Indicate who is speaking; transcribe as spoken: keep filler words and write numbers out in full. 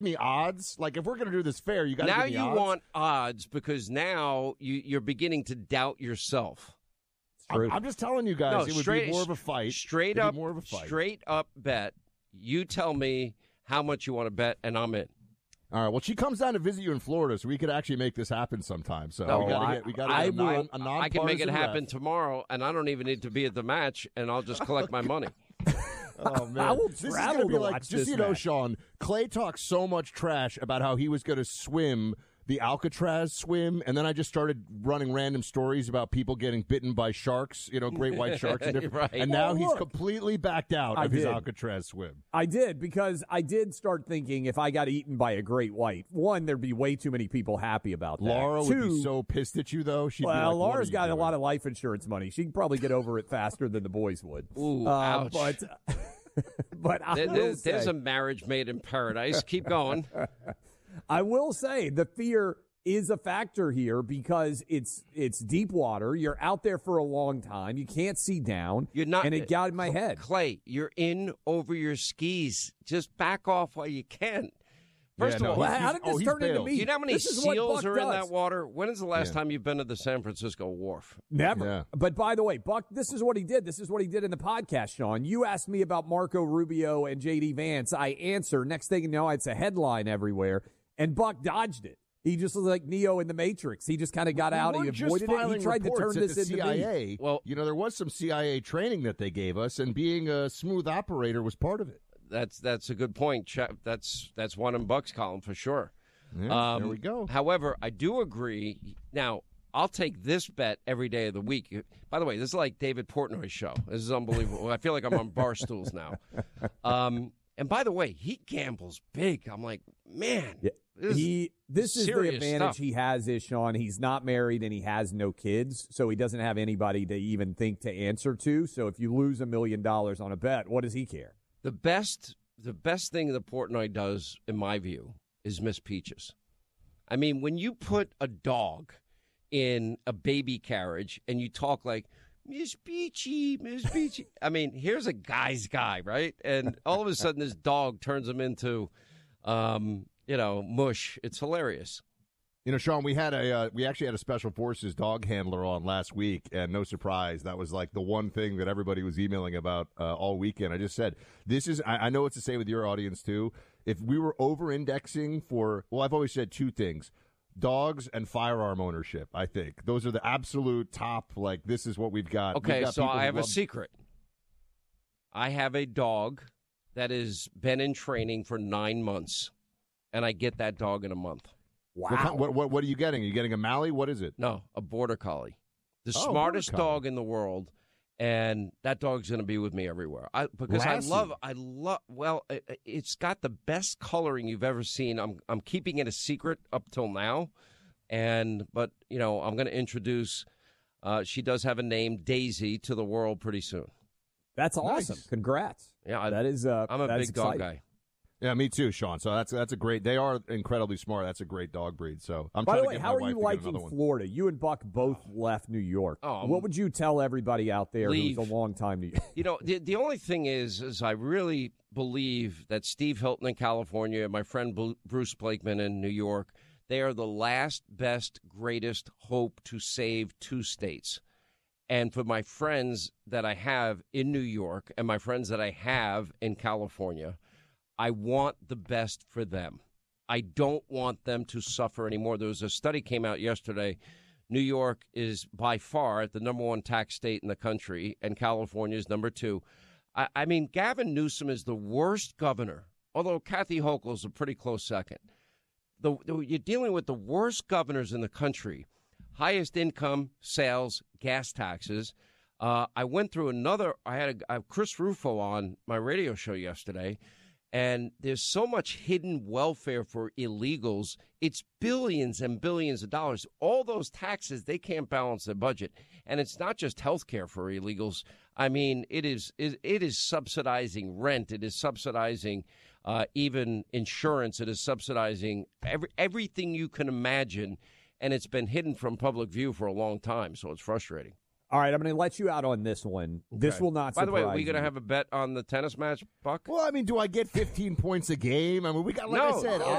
Speaker 1: me odds? Like, if we're going to do this fair, you got to
Speaker 2: Now
Speaker 1: give me
Speaker 2: you
Speaker 1: odds?
Speaker 2: want odds because now you, you're beginning to doubt yourself.
Speaker 1: I'm, I'm just telling you guys,
Speaker 2: No,
Speaker 1: it would
Speaker 2: straight,
Speaker 1: be more of a fight.
Speaker 2: Straight
Speaker 1: It'd
Speaker 2: up,
Speaker 1: be more of a fight.
Speaker 2: straight up bet. You tell me how much you want to bet, and I'm in.
Speaker 1: All right. Well, she comes down to visit you in Florida, so we could actually make this happen sometime. So
Speaker 2: No,
Speaker 1: we got to
Speaker 2: I-
Speaker 1: get we got to
Speaker 2: I
Speaker 1: get a, non,
Speaker 2: will-
Speaker 1: a nonpartisan
Speaker 2: I can make it happen
Speaker 1: ref.
Speaker 2: tomorrow, and I don't even need to be at the match, and I'll just collect my money.
Speaker 1: Oh man,
Speaker 3: I will
Speaker 1: this is
Speaker 3: travel
Speaker 1: gonna be
Speaker 3: to
Speaker 1: like
Speaker 3: watch
Speaker 1: just
Speaker 3: this
Speaker 1: so you know,
Speaker 3: match.
Speaker 1: Sean. Clay talked so much trash about how he was going to swim the Alcatraz swim, and then I just started running random stories about people getting bitten by sharks, you know, great white sharks, and, different,
Speaker 2: Right.
Speaker 1: and now
Speaker 3: Oh,
Speaker 1: he's
Speaker 3: look.
Speaker 1: completely backed out
Speaker 3: I
Speaker 1: of his
Speaker 3: did.
Speaker 1: Alcatraz swim.
Speaker 3: I did, because I did start thinking if I got eaten by a great white, one, there'd be way too many people happy about that.
Speaker 1: Laura
Speaker 3: Two,
Speaker 1: would be so pissed at you, though. She'd be
Speaker 3: well,
Speaker 1: like, what
Speaker 3: Laura's
Speaker 1: are you
Speaker 3: got
Speaker 1: doing?
Speaker 3: a lot of life insurance money. She can probably get over it faster than the boys would.
Speaker 2: Ooh,
Speaker 3: Uh,
Speaker 2: ouch.
Speaker 3: But, but I
Speaker 2: There-
Speaker 3: will
Speaker 2: there's,
Speaker 3: say,
Speaker 2: there's a marriage made in paradise. Keep going.
Speaker 3: I will say the fear is a factor here because it's it's deep water. You're out there for a long time. You can't see down.
Speaker 2: You're not,
Speaker 3: and it got in my head.
Speaker 2: Clay, you're in over your skis. Just back off while you can. First
Speaker 1: Yeah, no,
Speaker 2: of all,
Speaker 3: Well,
Speaker 1: he's-
Speaker 3: how did
Speaker 1: oh,
Speaker 3: this
Speaker 1: he's
Speaker 3: turn into
Speaker 1: bailed.
Speaker 3: me?
Speaker 2: do you know how many
Speaker 3: This is what
Speaker 2: seals
Speaker 3: Buck
Speaker 2: are in
Speaker 3: does.
Speaker 2: that water? When is the last
Speaker 1: Yeah.
Speaker 2: time you've been to the San Francisco Wharf?
Speaker 3: Never.
Speaker 1: Yeah.
Speaker 3: But by the way, Buck, this is what he did. This is what he did in the podcast, Sean. You asked me about Marco Rubio and J D Vance. I answer. Next thing you know, it's a headline everywhere. And Buck dodged it. He just was like Neo in the Matrix. He just kind of got
Speaker 1: We
Speaker 3: out. He
Speaker 1: weren't just
Speaker 3: avoided it. He
Speaker 1: filing
Speaker 3: tried to
Speaker 1: reports
Speaker 3: turn
Speaker 1: at
Speaker 3: this
Speaker 1: the
Speaker 3: into
Speaker 1: C I
Speaker 3: me.
Speaker 1: A.
Speaker 2: Well-
Speaker 1: you know, there was some C I A training that they gave us, and being a smooth operator was part of it.
Speaker 2: That's that's a good point. Ch- That's that's one in Buck's column for sure.
Speaker 1: Yeah,
Speaker 2: Um,
Speaker 1: there we go.
Speaker 2: However, I do agree. Now, I'll take this bet every day of the week. By the way, this is like David Portnoy's show. This is unbelievable. I feel like I'm on bar stools now. Um, and by the way, he gambles big. I'm like, man,
Speaker 3: Yeah.
Speaker 2: this,
Speaker 3: He this is the
Speaker 2: serious
Speaker 3: advantage
Speaker 2: stuff.
Speaker 3: he has is Sean. He's not married and he has no kids, so he doesn't have anybody to even think to answer to. So if you lose a million dollars on a bet, what does he care?
Speaker 2: the best the best thing that Portnoy does, in my view, is Miss Peaches. I mean, when you put a dog in a baby carriage and you talk like, Miss Peachy, Miss Peachy. I mean, here's a guy's guy, right? And all of a sudden this dog turns him into, um, you know, mush. It's hilarious.
Speaker 1: You know, Sean, we had a uh, we actually had a special forces dog handler on last week, and no surprise, that was like the one thing that everybody was emailing about uh, all weekend. I just said, this is, I, I know it's the same with your audience too. If we were over-indexing for, well, I've always said two things: dogs and firearm ownership. I think those are the absolute top. Like, this is what we've got.
Speaker 2: Okay,
Speaker 1: We've got
Speaker 2: so
Speaker 1: people
Speaker 2: I
Speaker 1: who
Speaker 2: have a
Speaker 1: love-
Speaker 2: secret. I have a dog that has been in training for nine months, and I get that dog in a month.
Speaker 3: Wow.
Speaker 1: What, kind- what, what, what are you getting? Are you getting a Mally? What is it?
Speaker 2: No, a border collie, the
Speaker 1: Oh,
Speaker 2: smartest
Speaker 1: border collie.
Speaker 2: dog in the world, and that dog's going to be with me everywhere. I, because
Speaker 1: Lassie.
Speaker 2: I love, I love. Well, it, it's got the best coloring you've ever seen. I'm, I'm keeping it a secret up till now, and but you know, I'm going to introduce. Uh, she does have a name, Daisy, to the world pretty soon.
Speaker 3: That's awesome.
Speaker 1: Nice.
Speaker 3: Congrats.
Speaker 2: Yeah, I,
Speaker 3: That is. Uh,
Speaker 2: I'm a
Speaker 3: that's
Speaker 2: big dog
Speaker 3: exciting.
Speaker 2: guy.
Speaker 1: Yeah, me too, Sean. So that's that's a great. They are incredibly smart. That's a great dog breed. So I'm
Speaker 3: By
Speaker 1: trying
Speaker 3: the way,
Speaker 1: to get
Speaker 3: how
Speaker 1: my
Speaker 3: are
Speaker 1: wife
Speaker 3: you
Speaker 1: to get
Speaker 3: liking
Speaker 1: another one.
Speaker 3: Florida? You and Buck both left New York.
Speaker 2: Oh,
Speaker 3: what would you tell everybody out there
Speaker 2: leave.
Speaker 3: who's a long time New York?
Speaker 2: You know, the the only thing is, is I really believe that Steve Hilton in California, and my friend Bru- Bruce Blakeman in New York, they are the last, best, greatest hope to save two states. And for my friends that I have in New York and my friends that I have in California, I want the best for them. I don't want them to suffer anymore. There was a study came out yesterday. New York is by far the number one tax state in the country, and California is number two. I, I mean, Gavin Newsom is the worst governor, although Kathy Hochul is a pretty close second. The, the, you're dealing with the worst governors in the country. Highest income, sales, gas taxes. Uh, I went through another, I had a, a Chris Rufo on my radio show yesterday, and there's so much hidden welfare for illegals. It's billions and billions of dollars. All those taxes, they can't balance their budget. And it's not just health care for illegals. I mean, it is it, it is subsidizing rent. It is subsidizing uh, even insurance. It is subsidizing every, everything you can imagine. And it's been hidden from public view for a long time, so it's frustrating.
Speaker 3: All right, I'm going to let you out on this one. This
Speaker 2: Okay.
Speaker 3: will not
Speaker 2: By
Speaker 3: surprise
Speaker 2: the way, are we going to
Speaker 3: you.
Speaker 2: have a bet on the tennis match, Buck?
Speaker 1: Well, I mean, do I get fifteen points a game? I mean, we got, like
Speaker 2: No.
Speaker 1: I said,